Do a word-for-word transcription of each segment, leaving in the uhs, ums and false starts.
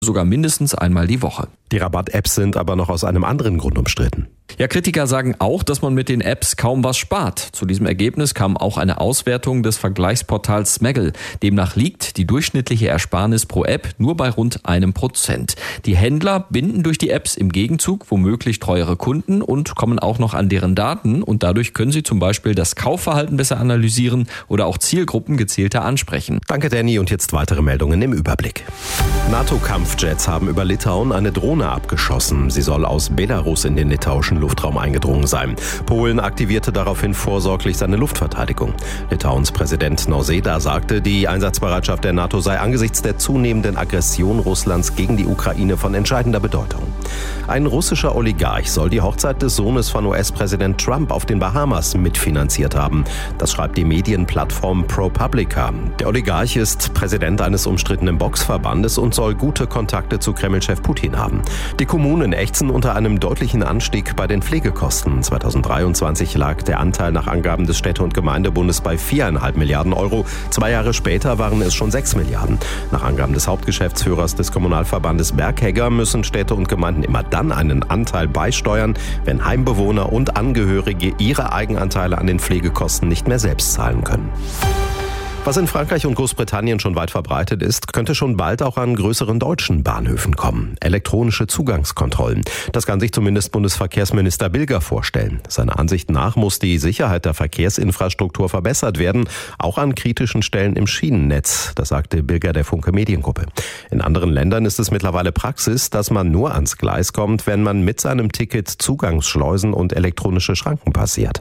sogar mindestens einmal die Woche. Die Rabatt-Apps sind aber noch aus einem anderen Grund umstritten. Ja, Kritiker sagen auch, dass man mit den Apps kaum was spart. Zu diesem Ergebnis kam auch eine Auswertung des Vergleichsportals Smaggle. Demnach liegt die durchschnittliche Ersparnis pro App nur bei rund einem Prozent. Die Händler binden durch die Apps im Gegenzug womöglich treuere Kunden und kommen auch noch an deren Daten. Und dadurch können sie zum Beispiel das Kaufverhalten besser analysieren oder auch Zielgruppen gezielter ansprechen. Danke, Danny. Und jetzt weitere Meldungen im Überblick. NATO-Kampfjets haben über Litauen eine Drohne abgeschossen. Sie soll aus Belarus in den litauischen Luftraum eingedrungen sein. Polen aktivierte daraufhin vorsorglich seine Luftverteidigung. Litauens Präsident Nausėda sagte, die Einsatzbereitschaft der NATO sei angesichts der zunehmenden Aggression Russlands gegen die Ukraine von entscheidender Bedeutung. Ein russischer Oligarch soll die Hochzeit des Sohnes von U S-Präsident Trump auf den Bahamas mitfinanziert haben. Das schreibt die Medienplattform ProPublica. Der Oligarch ist Präsident eines umstrittenen Boxverbandes und soll gute Kontakte zu Kreml-Chef Putin haben. Die Kommunen ächzen unter einem deutlichen Anstieg bei den Pflegekosten. zweitausenddreiundzwanzig lag der Anteil nach Angaben des Städte- und Gemeindebundes bei viereinhalb Milliarden Euro. Zwei Jahre später waren es schon sechs Milliarden. Nach Angaben des Hauptgeschäftsführers des Kommunalverbandes Berghegger müssen Städte und Gemeinden immer dann einen Anteil beisteuern, wenn Heimbewohner und Angehörige ihre Eigenanteile an den Pflegekosten nicht mehr selbst zahlen können. Was in Frankreich und Großbritannien schon weit verbreitet ist, könnte schon bald auch an größeren deutschen Bahnhöfen kommen. Elektronische Zugangskontrollen. Das kann sich zumindest Bundesverkehrsminister Bilger vorstellen. Seiner Ansicht nach muss die Sicherheit der Verkehrsinfrastruktur verbessert werden, auch an kritischen Stellen im Schienennetz. Das sagte Bilger der Funke Mediengruppe. In anderen Ländern ist es mittlerweile Praxis, dass man nur ans Gleis kommt, wenn man mit seinem Ticket Zugangsschleusen und elektronische Schranken passiert.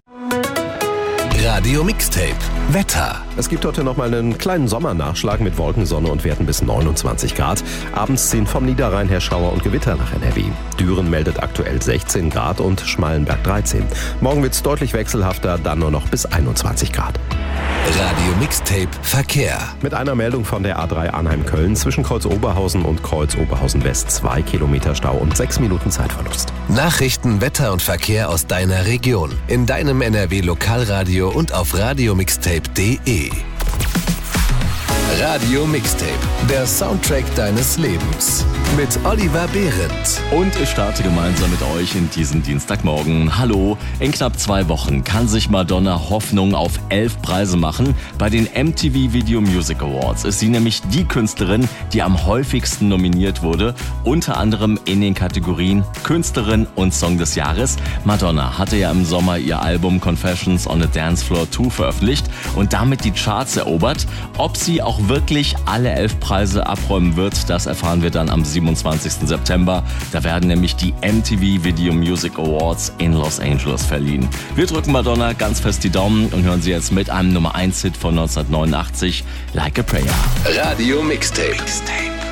Radio Mixtape Wetter. Es gibt heute noch mal einen kleinen Sommernachschlag mit Wolkensonne und Werten bis neunundzwanzig Grad. Abends ziehen vom Niederrhein her Schauer und Gewitter nach N R W. Düren meldet aktuell sechzehn Grad und Schmallenberg dreizehn. Morgen wird es deutlich wechselhafter, dann nur noch bis einundzwanzig Grad. Radio Mixtape Verkehr. Mit einer Meldung von der A drei Arnheim-Köln zwischen Kreuz Oberhausen und Kreuz Oberhausen West. Zwei Kilometer Stau und sechs Minuten Zeitverlust. Nachrichten, Wetter und Verkehr aus deiner Region. In deinem N R W-Lokalradio und auf radiomixtape punkt de. Radio Mixtape, der Soundtrack deines Lebens. Mit Oliver Behrendt. Und ich starte gemeinsam mit euch in diesen Dienstagmorgen. Hallo, in knapp zwei Wochen kann sich Madonna Hoffnung auf elf Preise machen. Bei den M T V Video Music Awards ist sie nämlich die Künstlerin, die am häufigsten nominiert wurde. Unter anderem in den Kategorien Künstlerin und Song des Jahres. Madonna hatte ja im Sommer ihr Album Confessions on a Dance Floor zwei veröffentlicht und damit die Charts erobert. Ob sie auch wirklich alle elf Preise abräumen wird, das erfahren wir dann am siebenundzwanzigsten September. Da werden nämlich die M T V Video Music Awards in Los Angeles verliehen. Wir drücken Madonna ganz fest die Daumen und hören sie jetzt mit einem Nummer eins Hit von neunzehnhundertneunundachtzig, Like a Prayer. Radio Mixtape. Mixtape.